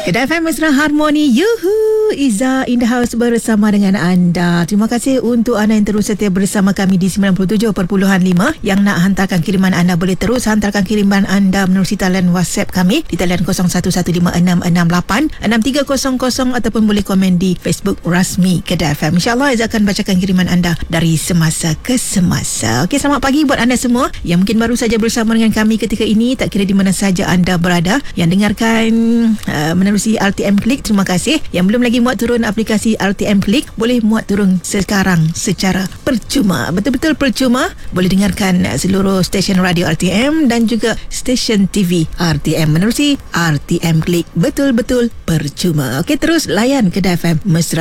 Kedai FM Mesra Harmoni. Yuhu, Iza in the house bersama dengan anda. Terima kasih untuk anda yang terus setia bersama kami di 97.5. Yang nak hantarkan kiriman anda boleh terus hantarkan kiriman anda menerusi talian WhatsApp kami di talian 011566863300 ataupun boleh komen di Facebook rasmi Kedai FM. InsyaAllah Iza akan bacakan kiriman anda dari semasa ke semasa. Okey, selamat pagi buat anda semua yang mungkin baru saja bersama dengan kami ketika ini, tak kira di mana saja anda berada, yang dengarkan menerusi RTM Klik, terima kasih. Yang belum lagi muat turun aplikasi RTM Klik, boleh muat turun sekarang secara percuma, betul-betul percuma. Boleh dengarkan seluruh stesen radio RTM dan juga stesen TV RTM menerusi RTM Klik, betul-betul percuma. Okey, terus layan Kedai FM Mesra